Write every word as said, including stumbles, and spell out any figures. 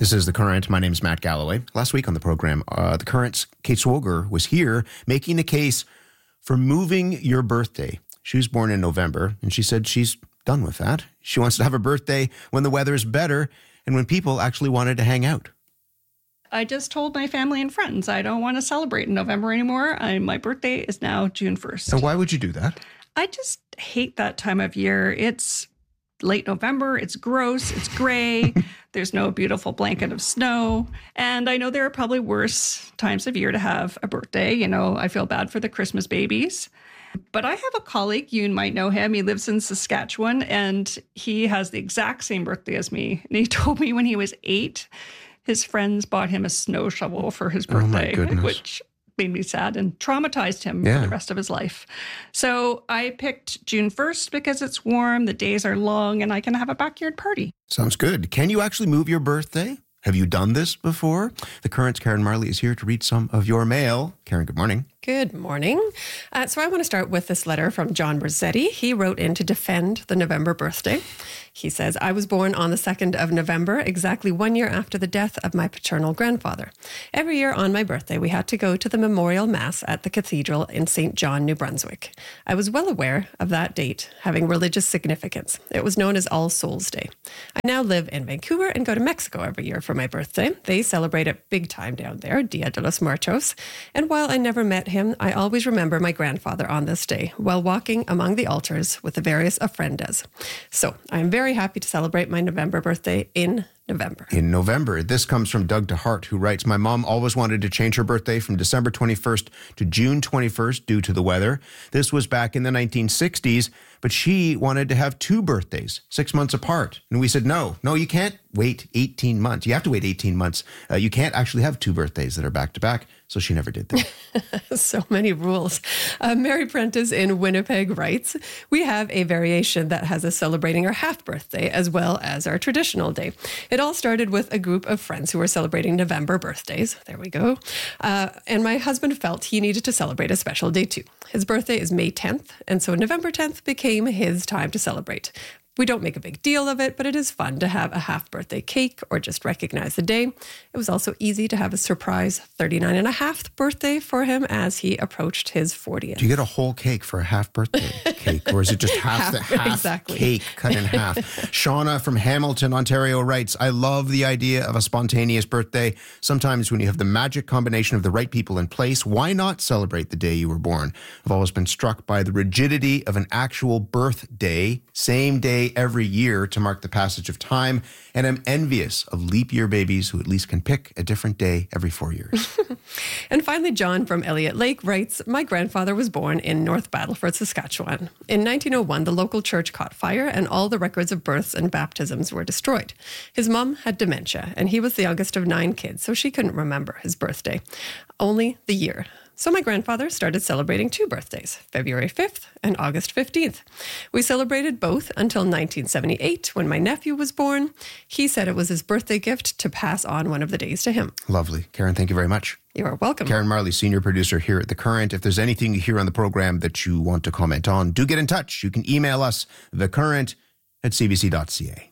This is The Current. My name is Matt Galloway. Last week on the program, uh, The Current's Kate Swoger was here making the case for moving your birthday. She was born in November, and she said she's done with that. She wants to have a birthday when the weather is better and when people actually wanted to hang out. I just told my family and friends I don't want to celebrate in November anymore. I, my birthday is now June first. And why would you do that? I just hate that time of year. It's late November. It's gross. It's gray. There's no beautiful blanket of snow. And I know there are probably worse times of year to have a birthday. You know, I feel bad for the Christmas babies. But I have a colleague, you might know him. He lives in Saskatchewan, and he has the exact same birthday as me. And he told me when he was eight, his friends bought him a snow shovel for his birthday, oh my goodness. which made me sad and traumatized him yeah. for the rest of his life. So I picked June first because it's warm, the days are long, and I can have a backyard party. Sounds good. Can you actually move your birthday? Have you done this before? The Current's Karen Marley is here to read some of your mail. Karen, good morning. Good morning. Uh, so I want to start with this letter from John Rossetti. He wrote in to defend the November birthday. He says, I was born on the second of November, exactly one year after the death of my paternal grandfather. Every year on my birthday, we had to go to the memorial mass at the cathedral in Saint John, New Brunswick. I was well aware of that date having religious significance. It was known as All Souls Day. I now live in Vancouver and go to Mexico every year for my birthday. They celebrate it big time down there, Dia de los Muertos. And while I never met him, I always remember my grandfather on this day while walking among the altars with the various ofrendas. So I'm very happy to celebrate my November birthday in November. In November. This comes from Doug DeHart, who writes, my mom always wanted to change her birthday from December twenty-first to June twenty-first due to the weather. This was back in the nineteen sixties, but she wanted to have two birthdays, six months apart. And we said, no, no, you can't wait eighteen months. You have to wait eighteen months. Uh, you can't actually have two birthdays that are back to back. So she never did that. So many rules. Uh, Mary Prentice in Winnipeg writes, we have a variation that has us celebrating our half birthday as well as our traditional day. It all started with a group of friends who were celebrating November birthdays. There we go. Uh, and my husband felt he needed to celebrate a special day too. His birthday is May tenth, and so November tenth became his time to celebrate. We don't make a big deal of it, but it is fun to have a half birthday cake or just recognize the day. It was also easy to have a surprise thirty-nine and a half birthday for him as he approached his fortieth. Do you get a whole cake for a half birthday cake, or is it just half, half the half exactly. cake cut in half? Shauna from Hamilton, Ontario writes, I love the idea of a spontaneous birthday. Sometimes when you have the magic combination of the right people in place, why not celebrate the day you were born? I've always been struck by the rigidity of an actual birthday, same day every year to mark the passage of time, and I'm envious of leap year babies who at least can pick a different day every four years. And finally, John from Elliott Lake writes, my grandfather was born in North Battleford, Saskatchewan. In nineteen oh one, the local church caught fire and all the records of births and baptisms were destroyed. His mom had dementia, and he was the youngest of nine kids, so she couldn't remember his birthday, only the year. So my grandfather started celebrating two birthdays, February fifth and August fifteenth. We celebrated both until nineteen seventy-eight when my nephew was born. He said it was his birthday gift to pass on one of the days to him. Lovely. Karen, thank you very much. You are welcome. Karen Marley, senior producer here at The Current. If there's anything you hear on the program that you want to comment on, do get in touch. You can email us, thecurrent at c b c dot c a.